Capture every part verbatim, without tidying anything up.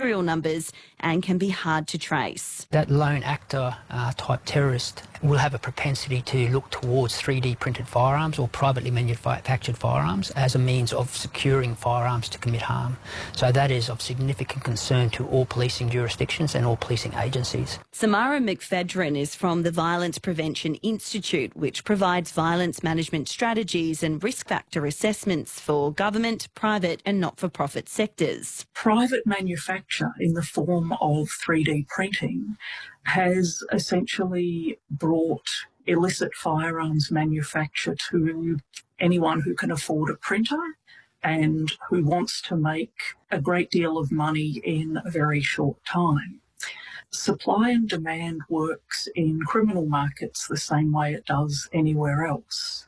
serial numbers and can be hard to trace. That lone actor uh, type terrorist will have a propensity to look towards three D printed firearms or privately manufactured firearms as a means of securing firearms to commit harm. So that is of significant concern to all policing jurisdictions and all policing agencies. Samara McFedrin is from the Violence Prevention Institute, which provides violence management strategies and risk factor assessments for government, private and not-for-profit sectors. Private manufacture in the form of three D printing has essentially brought illicit firearms manufacture to anyone who can afford a printer and who wants to make a great deal of money in a very short time. Supply and demand works in criminal markets the same way it does anywhere else.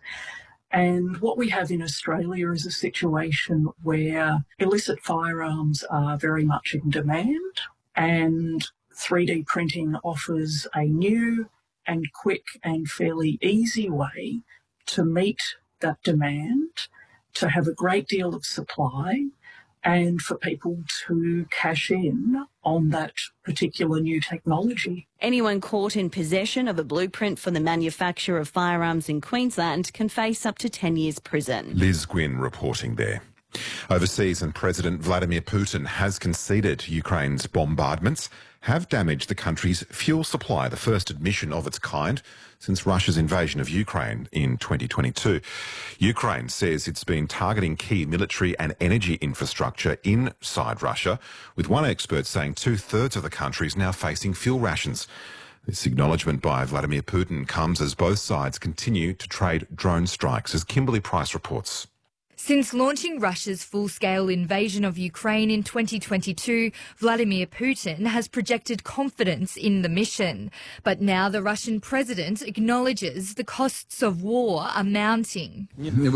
And what we have in Australia is a situation where illicit firearms are very much in demand, and three D printing offers a new and quick and fairly easy way to meet that demand, to have a great deal of supply, and for people to cash in on that particular new technology. Anyone caught in possession of a blueprint for the manufacture of firearms in Queensland can face up to ten years prison. Liz Gwynn reporting there. Overseas, and President Vladimir Putin has conceded Ukraine's bombardments have damaged the country's fuel supply, the first admission of its kind since Russia's invasion of Ukraine in twenty twenty-two. Ukraine says it's been targeting key military and energy infrastructure inside Russia, with one expert saying two-thirds of the country is now facing fuel rations. This acknowledgement by Vladimir Putin comes as both sides continue to trade drone strikes, as Kimberly Price reports. Since launching Russia's full-scale invasion of Ukraine in twenty twenty-two, Vladimir Putin has projected confidence in the mission. But now the Russian president acknowledges the costs of war are mounting. You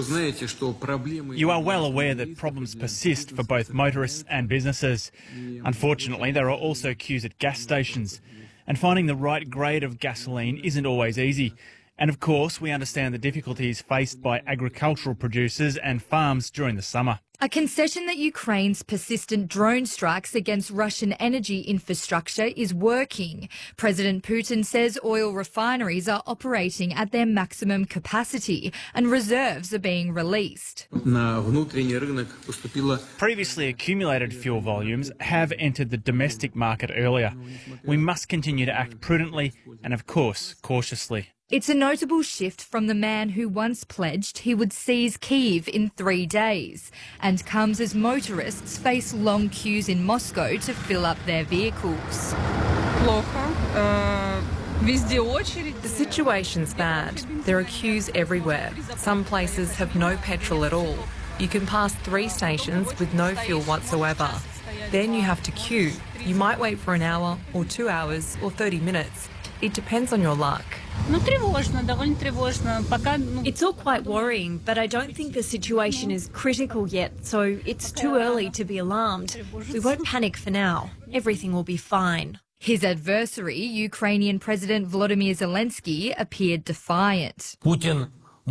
are well aware that problems persist for both motorists and businesses. Unfortunately, there are also queues at gas stations, and finding the right grade of gasoline isn't always easy. And of course, we understand the difficulties faced by agricultural producers and farms during the summer. A concession that Ukraine's persistent drone strikes against Russian energy infrastructure is working. President Putin says oil refineries are operating at their maximum capacity and reserves are being released. Previously accumulated fuel volumes have entered the domestic market earlier. We must continue to act prudently and, of course, cautiously. It's a notable shift from the man who once pledged he would seize Kyiv in three days, and comes as motorists face long queues in Moscow to fill up their vehicles. The situation's bad. There are queues everywhere. Some places have no petrol at all. You can pass three stations with no fuel whatsoever. Then you have to queue. You might wait for an hour or two hours or thirty minutes. It depends on your luck. It's all quite worrying, but I don't think the situation is critical yet, so it's too early to be alarmed. We won't panic for now. Everything will be fine. His adversary, Ukrainian President Volodymyr Zelensky, appeared defiant. Putin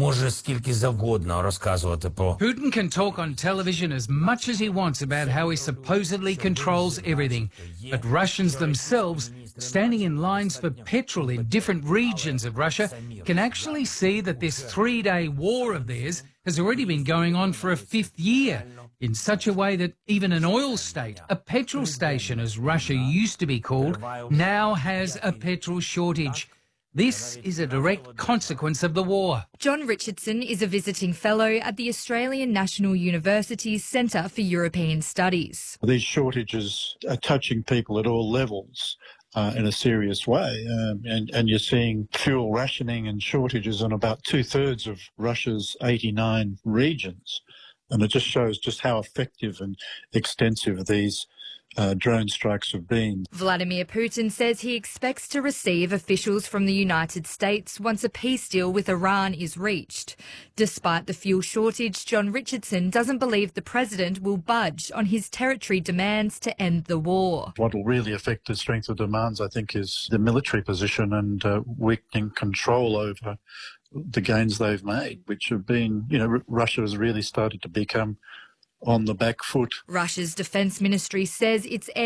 Putin can talk on television as much as he wants about how he supposedly controls everything, but Russians themselves, standing in lines for petrol in different regions of Russia, can actually see that this three-day war of theirs has already been going on for a fifth year, in such a way that even an oil state, a petrol station as Russia used to be called, now has a petrol shortage. This is a direct consequence of the war. John Richardson is a visiting fellow at the Australian National University's Centre for European Studies. These shortages are touching people at all levels uh, in a serious way, um, and, and you're seeing fuel rationing and shortages in about two-thirds of Russia's eighty-nine regions. And it just shows just how effective and extensive these Uh, drone strikes have been. Vladimir Putin says he expects to receive officials from the United States once a peace deal with Iran is reached. Despite the fuel shortage, John Richardson doesn't believe the president will budge on his territory demands to end the war. What will really affect the strength of demands, I think, is the military position and uh, weakening control over the gains they've made, which have been, you know, Russia has really started to become on the back foot. Russia's defence ministry says its